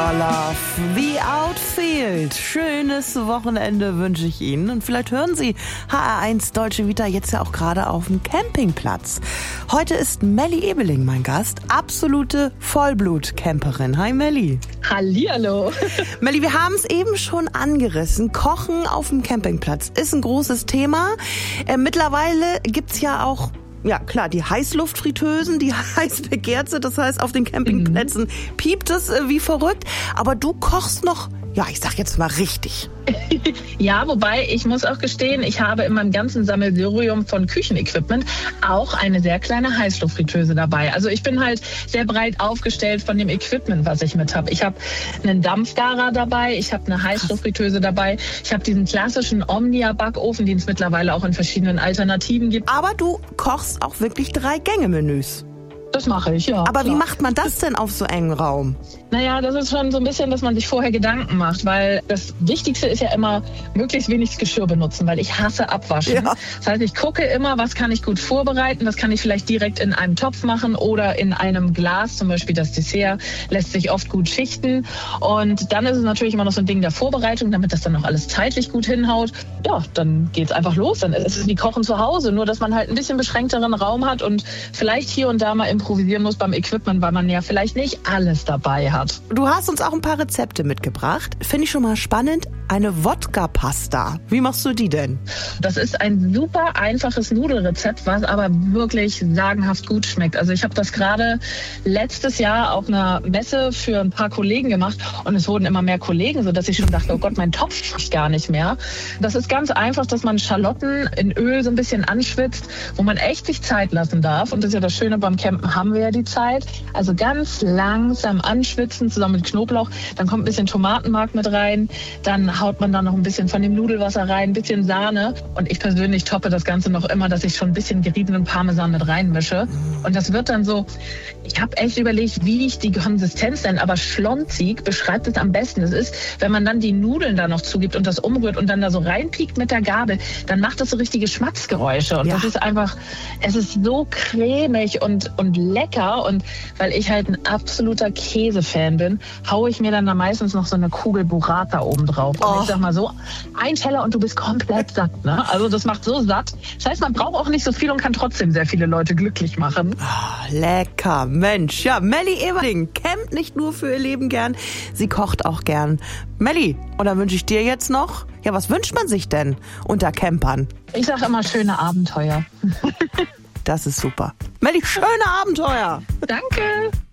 Your Love, The Outfield. Schönes Wochenende wünsche ich Ihnen. Und vielleicht hören Sie HR1 Deutsche Vita jetzt ja auch gerade auf dem Campingplatz. Heute ist Melli Ebeling mein Gast, absolute Vollblut-Camperin. Hi Melli. Hallihallo. Melli, wir haben es eben schon angerissen. Kochen auf dem Campingplatz ist ein großes Thema. Mittlerweile gibt's ja auch, ja klar, die Heißluftfritteusen, die heiß begehrt sind. Das heißt, auf den Campingplätzen piept es wie verrückt. Aber du kochst noch, ja, ich sag jetzt mal richtig. Ja, wobei ich muss auch gestehen, ich habe in meinem ganzen Sammelsurium von Küchenequipment auch eine sehr kleine Heißluftfritteuse dabei. Also ich bin halt sehr breit aufgestellt von dem Equipment, was ich mit habe. Ich habe einen Dampfgarer dabei, ich habe eine Heißluftfritteuse dabei, ich habe diesen klassischen Omnia-Backofen, den es mittlerweile auch in verschiedenen Alternativen gibt. Aber du kochst auch wirklich 3-Gänge-Menüs. Das mache ich, ja. Aber klar. Wie macht man das denn auf so engem Raum? Naja, das ist schon so ein bisschen, dass man sich vorher Gedanken macht, weil das Wichtigste ist ja immer, möglichst wenig Geschirr benutzen, weil ich hasse Abwaschen. Ja. Das heißt, ich gucke immer, was kann ich gut vorbereiten, das kann ich vielleicht direkt in einem Topf machen oder in einem Glas, zum Beispiel das Dessert, lässt sich oft gut schichten. Und dann ist es natürlich immer noch so ein Ding der Vorbereitung, damit das dann auch alles zeitlich gut hinhaut. Ja, dann geht's einfach los, dann ist es wie Kochen zu Hause, nur dass man halt ein bisschen beschränkteren Raum hat und vielleicht hier und da mal improvisieren muss beim Equipment, weil man ja vielleicht nicht alles dabei hat. Du hast uns auch ein paar Rezepte mitgebracht. Finde ich schon mal spannend. Eine Wodka-Pasta. Wie machst du die denn? Das ist ein super einfaches Nudelrezept, was aber wirklich sagenhaft gut schmeckt. Also ich habe das gerade letztes Jahr auf einer Messe für ein paar Kollegen gemacht und es wurden immer mehr Kollegen, sodass ich schon dachte, oh Gott, mein Topf schmeckt gar nicht mehr. Das ist ganz einfach, dass man Schalotten in Öl so ein bisschen anschwitzt, wo man echt sich Zeit lassen darf. Und das ist ja das Schöne, beim Campen haben wir ja die Zeit. Also ganz langsam anschwitzen, zusammen mit Knoblauch. Dann kommt ein bisschen Tomatenmark mit rein. Dann haut man da noch ein bisschen von dem Nudelwasser rein, ein bisschen Sahne. Und ich persönlich toppe das Ganze noch immer, dass ich schon ein bisschen geriebenen Parmesan mit reinmische. Und das wird dann so, ich habe echt überlegt, wie ich die Konsistenz nenne, aber schlonzig beschreibt es am besten. Es ist, wenn man dann die Nudeln da noch zugibt und das umrührt und dann da so reinpiekt mit der Gabel, dann macht das so richtige Schmatzgeräusche. Und das ist einfach, es ist so cremig und lecker. Und weil ich halt ein absoluter Käsefan bin, haue ich mir dann da meistens noch so eine Kugel Burrata oben drauf. Und ich sag mal so, ein Teller und du bist komplett satt. Ne? Also das macht so satt. Das heißt, man braucht auch nicht so viel und kann trotzdem sehr viele Leute glücklich machen. Oh, lecker, Mensch. Ja, Melli Ebeling campt nicht nur für ihr Leben gern, sie kocht auch gern. Melli, und dann wünsche ich dir jetzt noch, ja, was wünscht man sich denn unter Campern? Ich sag immer schöne Abenteuer. Das ist super. Melli, schöne Abenteuer. Danke.